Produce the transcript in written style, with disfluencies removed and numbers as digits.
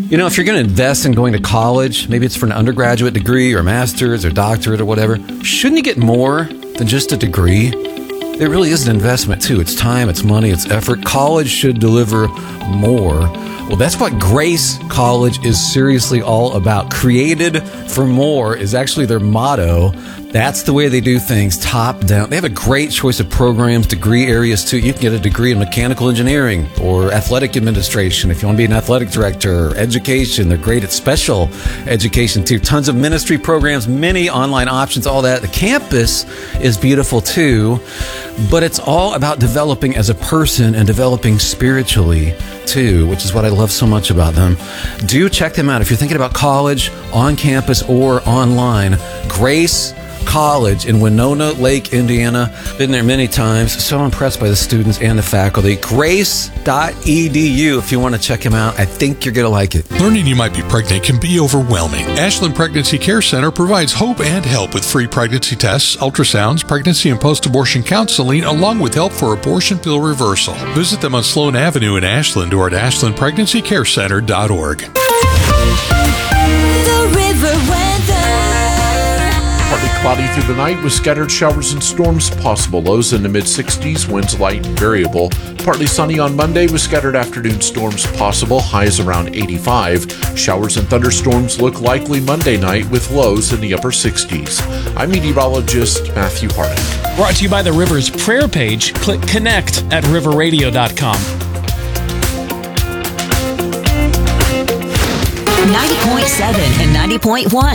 You know, if you're going to invest in going to college, maybe it's for an undergraduate degree or master's or doctorate or whatever, shouldn't you get more than just a degree? It really is an investment, too. It's time, it's money, it's effort. College should deliver more. Well, that's what Grace College is seriously all about. Created for more is actually their motto. That's the way they do things, top down. They have a great choice of programs, degree areas, too. You can get a degree in mechanical engineering or athletic administration if you want to be an athletic director, or education. They're great at special education, too. Tons of ministry programs, many online options, all that. The campus is beautiful, too. But it's all about developing as a person and developing spiritually, too, which is what I love so much about them. Do check them out. If you're thinking about college, on campus, or online, Grace College in Winona Lake, Indiana. Been there many times. So impressed by the students and the faculty. Grace.edu if you want to check them out. I think you're going to like it. Learning you might be pregnant can be overwhelming. Ashland Pregnancy Care Center provides hope and help with free pregnancy tests, ultrasounds, pregnancy and post-abortion counseling, along with help for abortion pill reversal. Visit them on Sloan Avenue in Ashland or at ashlandpregnancycarecenter.org. The River Weather. Partly cloudy through the night with scattered showers and storms possible. Lows in the mid-60s, winds light and variable. Partly sunny on Monday with scattered afternoon storms possible. Highs around 85. Showers and thunderstorms look likely Monday night with lows in the upper 60s. I'm meteorologist Matthew Harding. Brought to you by the River's prayer page. Click connect at riverradio.com. 90.7 and 90.1.